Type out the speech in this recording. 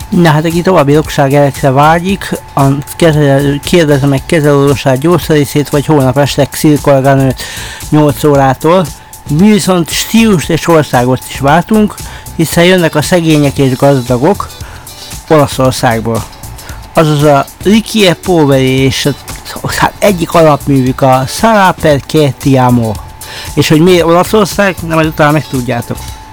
Na hát aki további jogságjelekre vágyik, kérdezze meg kezelőorvosát gyógyszerészét, vagy holnap este Xil-kolléganőt 8 órától. Mi viszont stílust és országot is váltunk, hiszen jönnek a szegények és gazdagok Olaszországból. Azaz a Ricky e Poveri és hát egyik alapművük a Sarà perché ti amo. És hogy miért Olaszország, nem, majd utána megtudjátok.